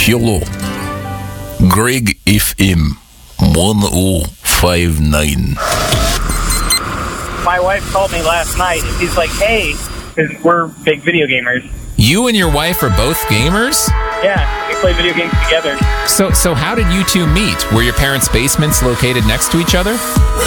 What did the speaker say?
Hello. Greg FM 1059. My wife called me last night, and she's like, hey, because we're big video gamers. You and your wife are both gamers? Yeah, we play video games together. So how did you two meet? Were your parents' basements located next to each other?